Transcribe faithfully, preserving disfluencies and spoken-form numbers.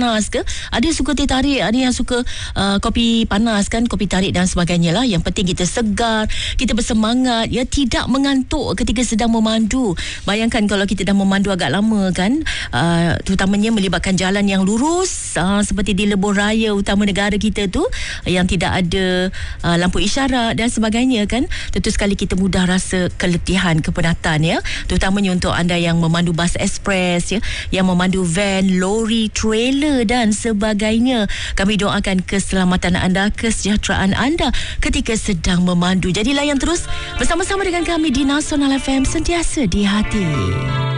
panas ke, ada yang suka teh tarik, ada yang suka uh, kopi panas kan, kopi tarik dan sebagainya lah. Yang penting kita segar, kita bersemangat ya, tidak mengantuk ketika sedang memandu. Bayangkan kalau kita dah memandu agak lama kan, uh, terutamanya melibatkan jalan yang lurus uh, seperti di lebuh raya utama negara kita tu yang tidak ada uh, lampu isyarat dan sebagainya kan, tentu sekali kita mudah rasa keletihan, kepenatan ya, terutamanya untuk anda yang memandu bas ekspres ya, yang memandu van, lori, trailer dan sebagainya. Kami doakan keselamatan anda, kesejahteraan anda ketika sedang memandu. Jadi layan terus bersama-sama dengan kami di Nasional F M, sentiasa di hati.